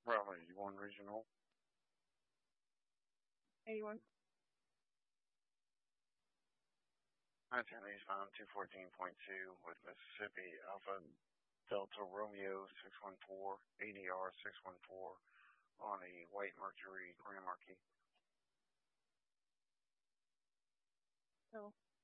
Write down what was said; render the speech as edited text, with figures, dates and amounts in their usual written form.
Bravo 81 Regional. 81. Attorneys found 214.2 with Mississippi Alpha Delta Romeo 614, ADR 614 on a White Mercury Grand Marquis. So